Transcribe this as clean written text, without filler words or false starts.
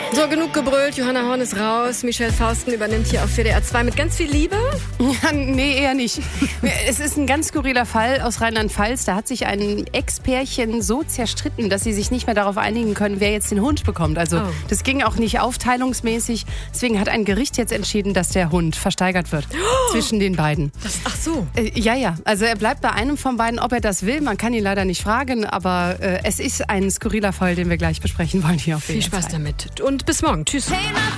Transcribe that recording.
So, genug gebrüllt. Johanna Horn ist raus. Michelle Fausten übernimmt hier auf WDR 2 mit ganz viel Liebe. Ja, nee, eher nicht. Es ist ein ganz skurriler Fall aus Rheinland-Pfalz. Da hat sich ein Ex-Pärchen so zerstritten, dass sie sich nicht mehr darauf einigen können, wer jetzt den Hund bekommt. Also das ging auch nicht aufteilungsmäßig. Deswegen hat ein Gericht jetzt entschieden, dass der Hund versteigert wird zwischen den beiden. Ach so. Ja. Also er bleibt bei einem von beiden, ob er das will. Man kann ihn leider nicht fragen, aber es ist ein skurriler Fall, den wir gleich besprechen wollen hier auf WDR 2. Viel Spaß damit. Und bis morgen. Tschüss.